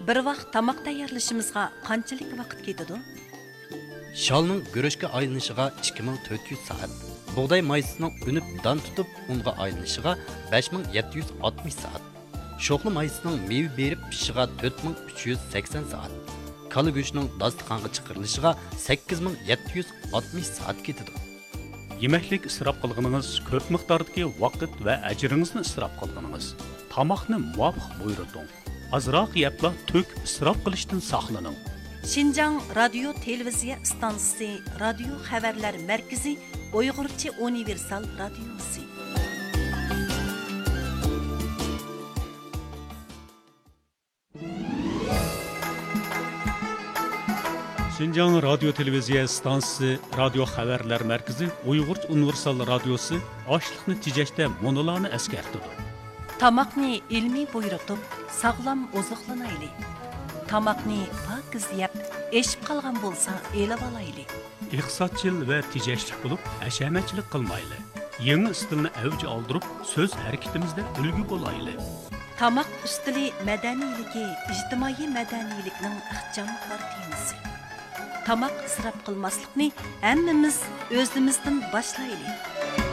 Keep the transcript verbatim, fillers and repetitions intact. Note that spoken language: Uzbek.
bir vaqt tamoq tayyorlashimizga qanchalik vaqt ketadi? Shalning go'rishga aylanishiga ikki ming to'rt yuz soat. Bug'doy maysining unib don tutib unga aylanishiga besh ming yetti yuz oltmish soat. Sho'xli maysining meva berib pishishiga to'rt ming uch yuz sakson soat. Kala go'shtining dasturxonga chiqarilishiga sakkiz ming yetti yuz oltmish soat ketadi. Yemeklik israf qilganingiz ko'p miqdordagi vaqt va ajringizni israf qilganingiz. Tamoqni muvofiq buyurting. Azroq yebla to'k israf qilishdan saqlaning. Şinjan Radyo Televiziya Stansiyasi Radio Xabarlar Markazi Uyg'urcha universal radiosi. Şinjan Radyo Televiziya Stansiyasi Radio Xabarlar Markazi Uyg'urcha universal radiosi ochliqni tejashda monolarni eskartadi. Tamoqni ilmiy buyurtib, sog'lom oziqlanaylik. Tamoqni pokiz yeb, eshib qolgan bo'lsa, elib olaylik. Iqtisodchil va tejashlik bo'lib, hashamatchilik qilmaylik. Yangi istilni avj oldirib, so'z harakatimizda ulgu bo'laylik. Tamoq ustili madaniyligi, ijtimoiy madaniylikning ixchamkor temasi. Tamoq israf qilmaslikni hammamiz o'zimizdan boshlaylik.